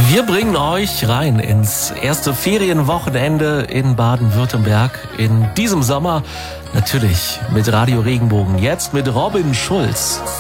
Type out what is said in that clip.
Wir bringen euch rein ins erste Ferienwochenende in Baden-Württemberg in diesem Sommer. Natürlich mit Radio Regenbogen. Jetzt mit Robin Schulz.